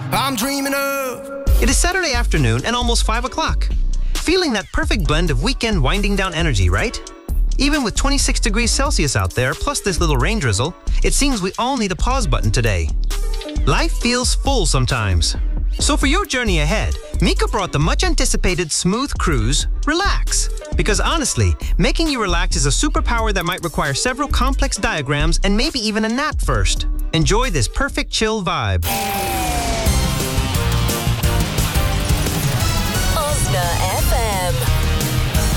I'm dreaming of. It is Saturday afternoon and almost 5 o'clock. Feeling that perfect blend of weekend winding down energy, right? Even with 26 degrees Celsius out there, plus this little rain drizzle, it seems we all need a pause button today. Life feels full sometimes. So for your journey ahead, Mika brought the much-anticipated Smooth Cruise Relax. Because honestly, making you relax is a superpower that might require several complex diagrams and maybe even a nap first. Enjoy this perfect chill vibe.